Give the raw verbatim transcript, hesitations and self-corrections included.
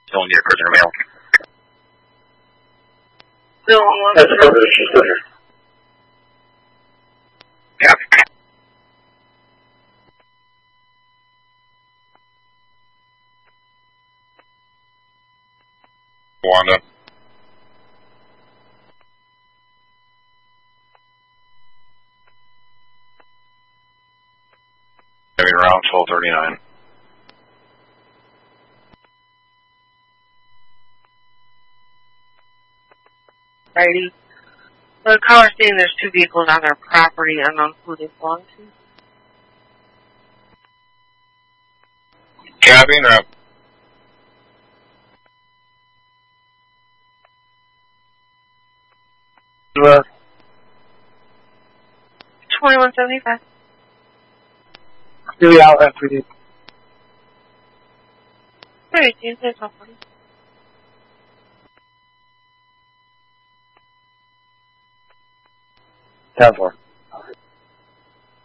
Still need a prisoner male. Still on That's a prisoner. She's still here. Yeah. Wanda. Heavy round twelve thirty-nine. righty. The caller saying there's two vehicles on their property. I don't know who they belong to. Cabin up. Uh, twenty-one seventy-five. Really out after you. Hey, do you say something? ten four.